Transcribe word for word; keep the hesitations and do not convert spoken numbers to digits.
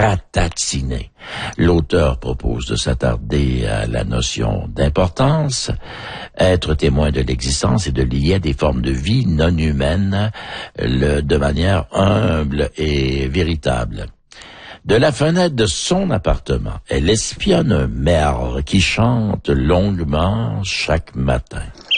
ratatiné. L'auteur propose de s'attarder à la notion d'importance, être témoin de l'existence et de lier à des formes de vie non humaines le, de manière humble et véritable. De la fenêtre de son appartement, elle espionne un merle qui chante longuement chaque matin.